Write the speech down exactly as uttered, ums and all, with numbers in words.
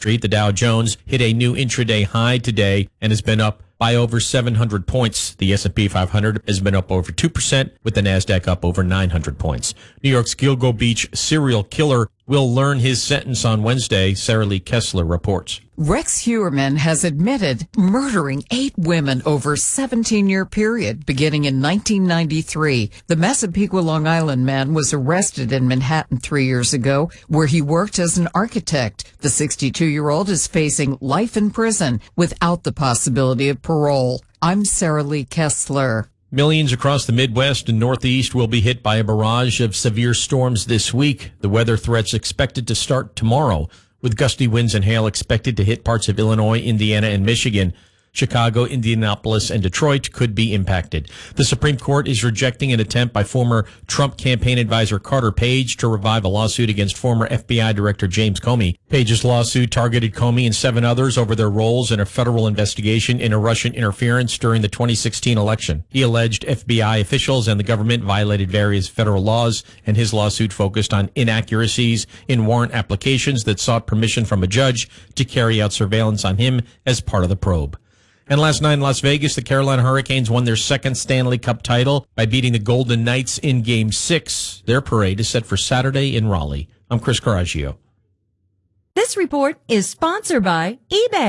Street. The Dow Jones hit a new intraday high today and has been up by over seven hundred points. The S and P five hundred has been up over two percent, with the NASDAQ up over nine hundred points. New York's Gilgo Beach serial killer will learn his sentence on Wednesday, Sarah Lee Kessler reports. Rex Heuermann has admitted murdering eight women over a seventeen-year period beginning in nineteen ninety-three. The Massapequa, Long Island man was arrested in Manhattan three years ago, where he worked as an architect. The sixty-two-year-old is facing life in prison without the possibility of parole. I'm Sarah Lee Kessler. Millions across the Midwest and Northeast will be hit by a barrage of severe storms this week. The weather threat's expected to start tomorrow, with gusty winds and hail expected to hit parts of Illinois, Indiana, and Michigan. Chicago, Indianapolis, and Detroit could be impacted. The Supreme Court is rejecting an attempt by former Trump campaign advisor Carter Page to revive a lawsuit against former F B I Director James Comey. Page's lawsuit targeted Comey and seven others over their roles in a federal investigation into Russian interference during the twenty sixteen election. He alleged F B I officials and the government violated various federal laws, and his lawsuit focused on inaccuracies in warrant applications that sought permission from a judge to carry out surveillance on him as part of the probe. And last night in Las Vegas, the Carolina Hurricanes won their second Stanley Cup title by beating the Golden Knights in Game six. Their parade is set for Saturday in Raleigh. I'm Chris Coraggio. This report is sponsored by eBay.